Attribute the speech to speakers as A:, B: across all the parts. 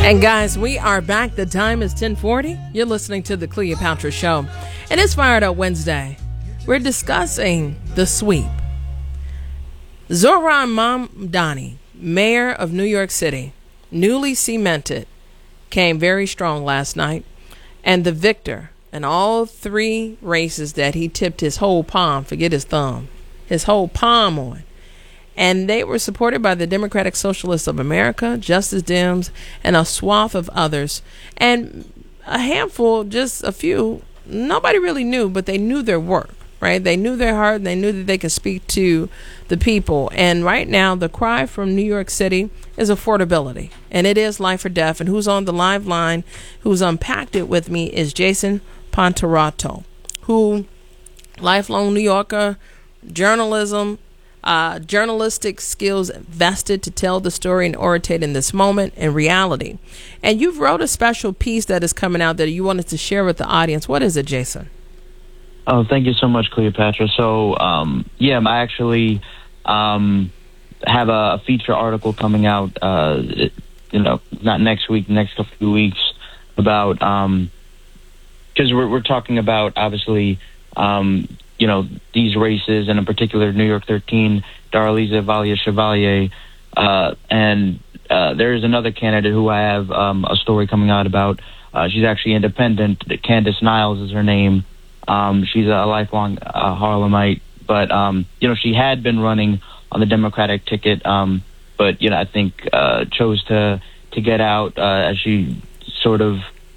A: And guys, we are back. The time is 10:40. You're listening to the Cleopatra Show. And it's Fired Up Wednesday. We're discussing the sweep. Zohran Mamdani, mayor of New York City, newly cemented, came very strong last night. And the victor in all three races that he tipped his whole palm, forget his thumb, his whole palm on. And they were supported by the Democratic Socialists of America, Justice Dems, and a swath of others. And a handful, just a few, nobody really knew, but they knew their work, right? They knew their heart, and they knew that they could speak to the people. And right now, the cry from New York City is affordability. And it is life or death. And who's on the live line, who's unpacked it with me, is Jason Pontarato, who, lifelong New Yorker, journalistic skills vested to tell the story and orientate in this moment and reality. And you've wrote a special piece that is coming out that you wanted to share with the audience. What is it, Jason?
B: Oh, thank you so much, Cleopatra. So, I actually have a feature article coming out, not next week, next couple of weeks, about, because we're talking about, obviously, these races, and in particular New York 13, Darlisa Vallier-Chevalier, and there is another candidate who I have a story coming out about. She's actually independent. Candace Niles is her name. She's a lifelong Harlemite, but she had been running on the Democratic ticket, but I think chose to get out as she sort of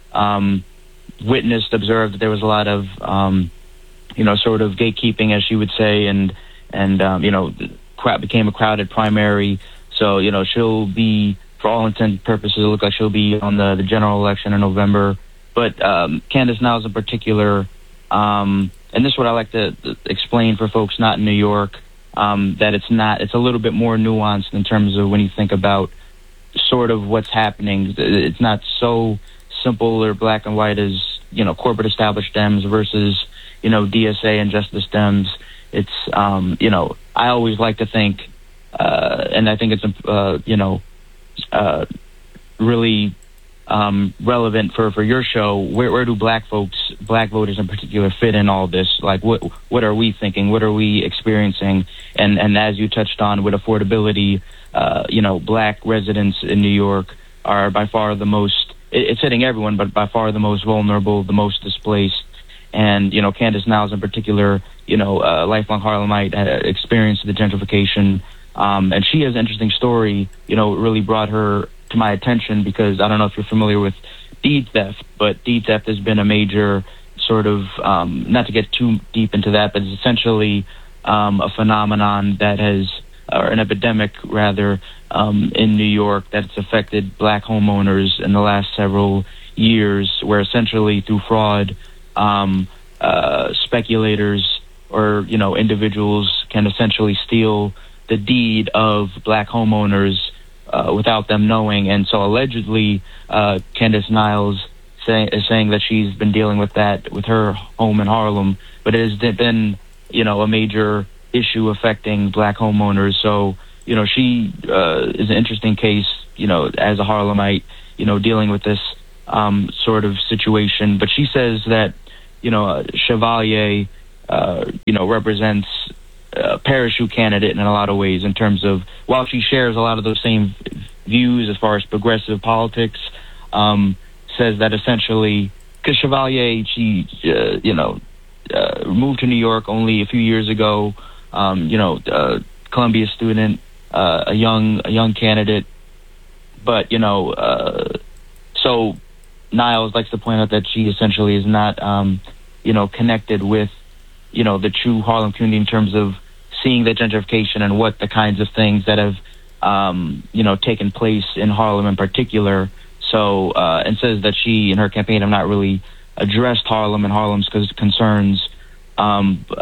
B: observed that there was a lot of sort of gatekeeping, as she would say, and became a crowded primary. So, she'll be, for all intents and purposes, it looks like she'll be on the general election in November. But Candace Niles in particular, and this is what I like to explain for folks not in New York, that it's a little bit more nuanced in terms of when you think about sort of what's happening. It's not so simple or black and white as, corporate established Dems versus DSA and Justice Dems. It's, I always like to think, and I think it's, really relevant for your show. Where do black voters in particular, fit in all this? Like, what are we thinking? What are we experiencing? And as you touched on with affordability, black residents in New York are by far the most. It's hitting everyone, but by far the most vulnerable, the most displaced. And, Candace Niles in particular, a lifelong Harlemite, experienced the gentrification. And she has an interesting story, really brought her to my attention because I don't know if you're familiar with deed theft, but deed theft has been a major sort of, not to get too deep into that, but it's essentially a phenomenon that has, or an epidemic rather, in New York that's affected black homeowners in the last several years, where essentially through fraud, speculators or individuals can essentially steal the deed of black homeowners without them knowing. And so allegedly Candace Niles is saying that she's been dealing with that with her home in Harlem, but it has been a major issue affecting black homeowners. So she is an interesting case as a Harlemite dealing with this sort of situation. But she says that Chevalier, represents a parachute candidate in a lot of ways in terms of, while she shares a lot of those same views as far as progressive politics, says that essentially, because Chevalier, she, moved to New York only a few years ago, Columbia student, a young candidate, but, so Niles likes to point out that she essentially is not, connected with, the true Harlem community in terms of seeing the gentrification and what the kinds of things that have, taken place in Harlem in particular. So, and says that she, in her campaign, have not really addressed Harlem and Harlem's concerns. So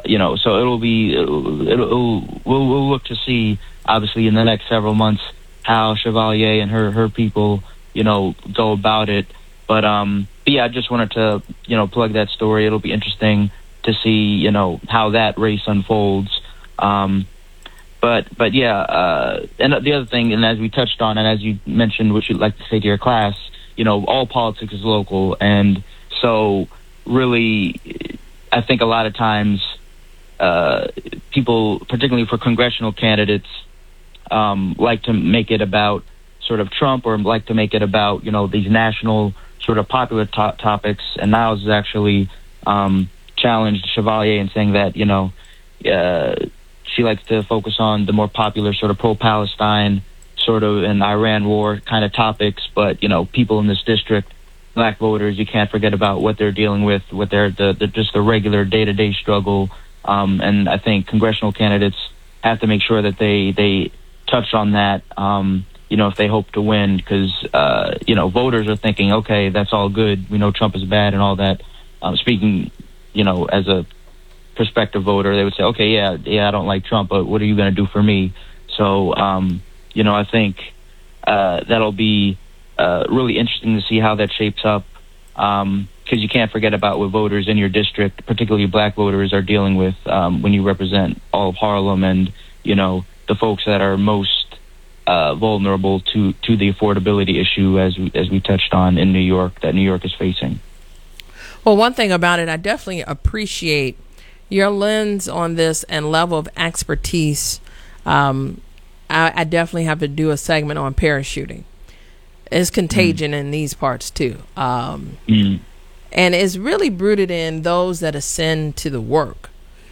B: we'll look to see, obviously, in the next several months how Chevalier and her people, go about it. But yeah, I just wanted to, plug that story. It'll be interesting to see, how that race unfolds. But but yeah, and the other thing, and as we touched on, and as you mentioned, what you'd like to say to your class, all politics is local, and so really, I think a lot of times people, particularly for congressional candidates, like to make it about sort of Trump, or like to make it about these national sort of popular topics. And Niles has actually challenged Chevalier in saying that she likes to focus on the more popular sort of pro-Palestine sort of and Iran war kind of topics, but people in this district, black voters, you can't forget about what they're dealing with their just the regular day-to-day struggle. And I think congressional candidates have to make sure that they touch on that, if they hope to win, because voters are thinking, okay, that's all good, we know Trump is bad and all that. Speaking, as a prospective voter, they would say, okay, yeah, I don't like Trump, but what are you going to do for me? So, I think that'll be really interesting to see how that shapes up, because you can't forget about what voters in your district, particularly black voters, are dealing with when you represent all of Harlem and, the folks that are most vulnerable to the affordability issue, as we touched on in New York, that New York is facing.
A: Well, one thing about it, I definitely appreciate your lens on this and level of expertise. I definitely have to do a segment on parachuting. It's contagion in these parts too. And it's really rooted in those that ascend to the work.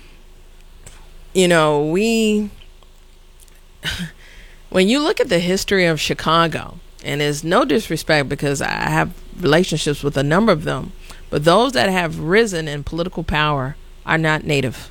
A: When you look at the history of Chicago, and there's no disrespect because I have relationships with a number of them, but those that have risen in political power are not native.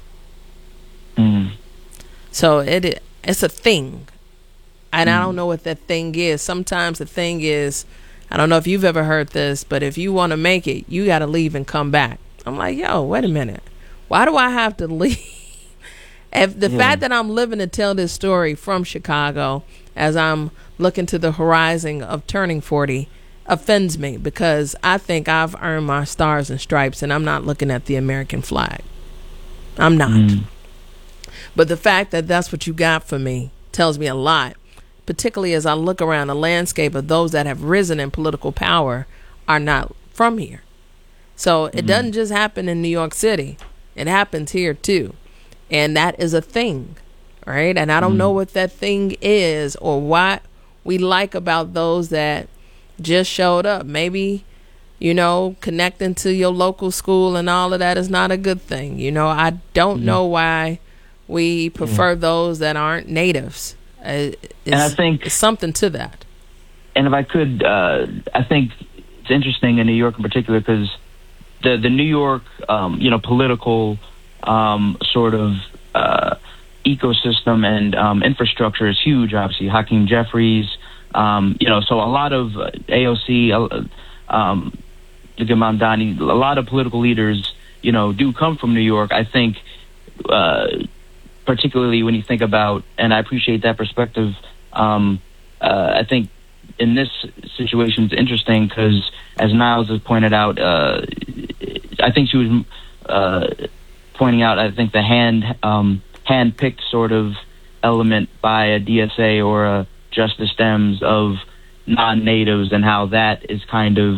A: So it's a thing. And I don't know what that thing is. Sometimes the thing is, I don't know if you've ever heard this, but if you want to make it, you got to leave and come back. I'm like, yo, wait a minute. Why do I have to leave? If the fact that I'm living to tell this story from Chicago as I'm looking to the horizon of turning 40 offends me, because I think I've earned my stars and stripes, and I'm not looking at the American flag. I'm not. But the fact that that's what you got for me tells me a lot, particularly as I look around the landscape of those that have risen in political power are not from here. So it doesn't just happen in New York City. It happens here too. And that is a thing, right? And I don't know what that thing is or what we like about those that just showed up. Maybe, connecting to your local school and all of that is not a good thing. I don't know why we prefer those that aren't natives. And I think it's something to that.
B: And if I could, I think it's interesting in New York in particular, because the New York, political sort of ecosystem and infrastructure is huge. Obviously, Hakeem Jeffries, so a lot of AOC, Mamdani, a lot of political leaders, do come from New York. I think, particularly when you think about, and I appreciate that perspective. I think in this situation it's interesting because, as Niles has pointed out, I think she was pointing out, I think the hand-picked sort of element by a DSA or a Justice Dems of non-natives, and how that is kind of,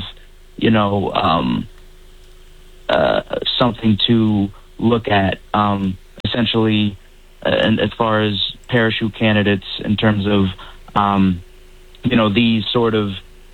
B: something to look at, essentially, and as far as parachute candidates in terms of, these sort of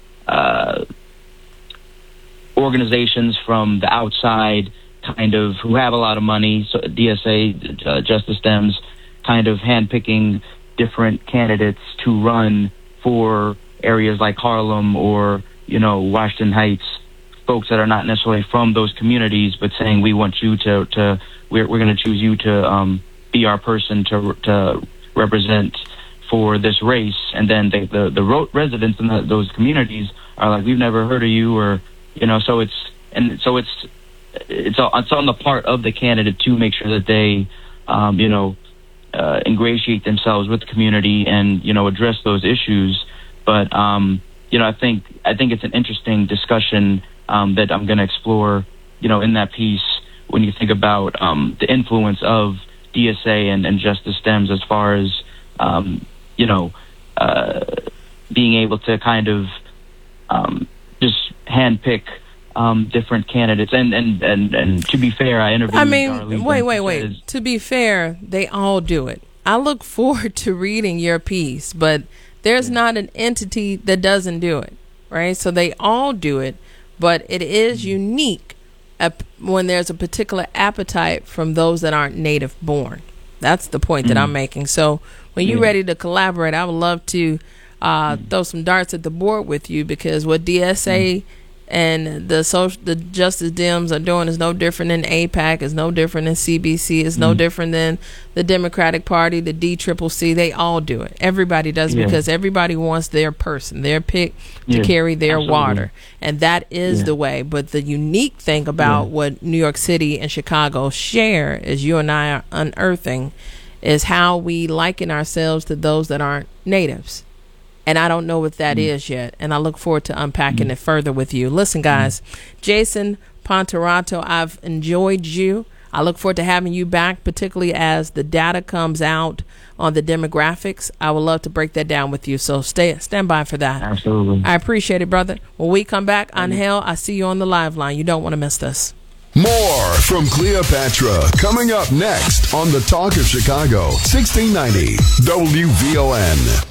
B: organizations from the outside, kind of, who have a lot of money, so DSA, Justice Dems, kind of handpicking different candidates to run for areas like Harlem or, Washington Heights, folks that are not necessarily from those communities, but saying, we want you we're going to choose you to be our person to represent for this race. And then the residents in those communities are like, we've never heard of you, or, so it's on the part of the candidate to make sure that they, ingratiate themselves with the community and, address those issues. But, I think it's an interesting discussion that I'm going to explore, in that piece, when you think about the influence of DSA and Justice Dems as far as you know, being able to kind of just handpick different candidates. And to be fair, I interviewed.
A: I mean,
B: Darlene
A: wait. To be fair, they all do it. I look forward to reading your piece, but there's not an entity that doesn't do it, right? So they all do it, but it is unique when there's a particular appetite from those that aren't native born. That's the point that I'm making. So when you're ready to collaborate, I would love to throw some darts at the board with you, because what DSA and the Justice Dems are doing is no different than AIPAC, is no different than CBC, is no different than the Democratic Party, the DCCC. They all do it. Everybody does, because everybody wants their person, their pick to carry their water. And that is the way. But the unique thing about what New York City and Chicago share, as you and I are unearthing, is how we liken ourselves to those that aren't natives. And I don't know what that is yet. And I look forward to unpacking it further with you. Listen, guys, Jason Ponterato, I've enjoyed you. I look forward to having you back, particularly as the data comes out on the demographics. I would love to break that down with you. So stand by for that.
B: Absolutely.
A: I appreciate it, brother. When we come back, Angel, I see you on the live line. You don't want to miss this.
C: More from Cleopatra coming up next on The Talk of Chicago, 1690 WVON.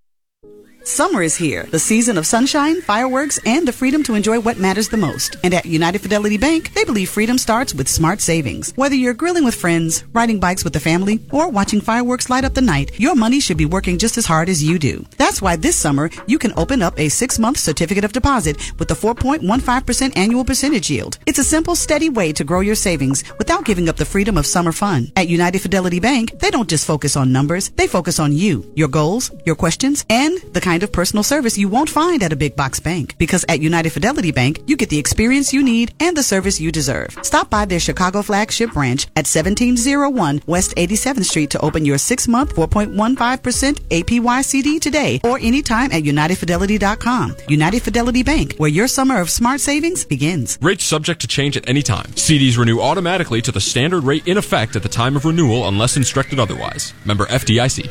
D: Summer is here, the season of sunshine, fireworks, and the freedom to enjoy what matters the most. And at United Fidelity Bank, they believe freedom starts with smart savings. Whether you're grilling with friends, riding bikes with the family, or watching fireworks light up the night, your money should be working just as hard as you do. That's why this summer, you can open up a 6-month certificate of deposit with a 4.15% annual percentage yield. It's a simple, steady way to grow your savings without giving up the freedom of summer fun. At United Fidelity Bank, they don't just focus on numbers, they focus on you, your goals, your questions, and the kind of personal service you won't find at a big box bank. Because at United Fidelity Bank, you get the experience you need and the service you deserve. Stop by their Chicago flagship branch at 1701 West 87th Street to open your 6-month 4.15% APY CD today, or anytime at UnitedFidelity.com. United Fidelity Bank, where your summer of smart savings begins.
E: Rates subject to change at any time. CDs renew automatically to the standard rate in effect at the time of renewal unless instructed otherwise. Member FDIC.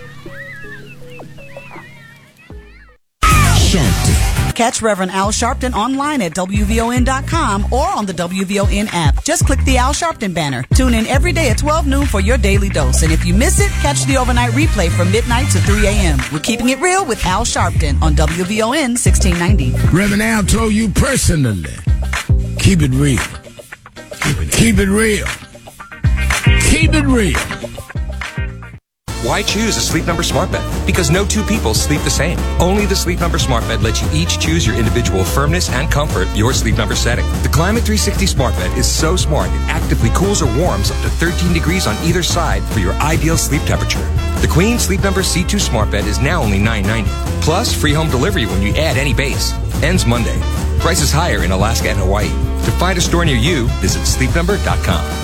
D: Catch Reverend Al Sharpton online at WVON.com or on the WVON app. Just click the Al Sharpton banner. Tune in every day at 12 noon for your daily dose. And if you miss it, catch the overnight replay from midnight to 3 a.m. We're keeping it real with Al Sharpton on WVON 1690.
F: Reverend Al told you personally, keep it real. Keep it real. Keep it real.
G: Why choose a Sleep Number smart bed? Because no two people sleep the same. Only the Sleep Number smart bed lets you each choose your individual firmness and comfort, your Sleep Number setting. The Climate 360 smart bed is so smart it actively cools or warms up to 13 degrees on either side for your ideal sleep temperature. The Queen Sleep Number C2 smart bed is now only $9.90. Plus, free home delivery when you add any base. Ends Monday. Prices higher in Alaska and Hawaii. To find a store near you, visit sleepnumber.com.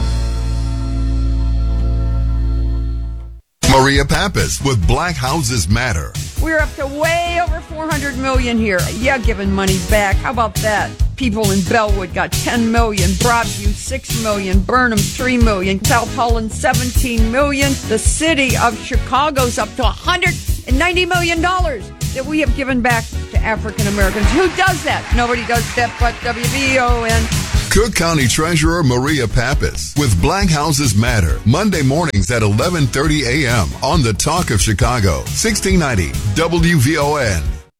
C: Maria Pappas with Black Houses Matter.
H: We're up to way over $400 million here. Yeah, giving money back. How about that? People in Bellwood got $10 million, Broadview $6 million, Burnham $3 million, South Holland $17 million. The city of Chicago's up to $190 million that we have given back to African Americans. Who does that? Nobody does that but WVON.
C: Cook County Treasurer Maria Pappas with Black Houses Matter, Monday mornings at 11:30 a.m. on The Talk of Chicago, 1690 WVON.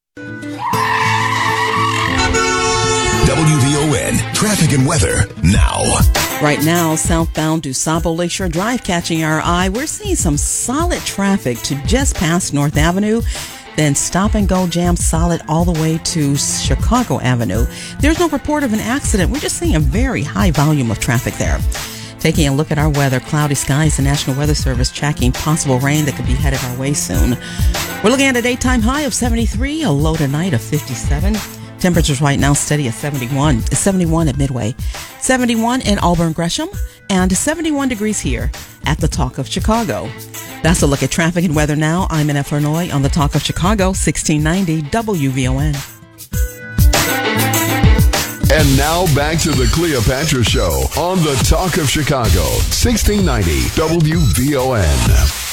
F: WVON traffic and weather now.
D: Right now, southbound DuSable Lakeshore Drive catching our eye. We're seeing some solid traffic to just past North Avenue. Then stop and go jam solid all the way to Chicago Avenue. There's no report of an accident. We're just seeing a very high volume of traffic there. Taking a look at our weather, cloudy skies, the National Weather Service tracking possible rain that could be headed our way soon. We're looking at a daytime high of 73, a low tonight of 57. Temperatures right now steady at 71. It's 71 at Midway, 71 in Auburn Gresham, and 71 degrees here at the Talk of Chicago. That's a look at traffic and weather now. I'm Annette Flournoy on the Talk of Chicago, 1690 WVON.
C: And now back to the Cleopatra Show on the Talk of Chicago, 1690 WVON.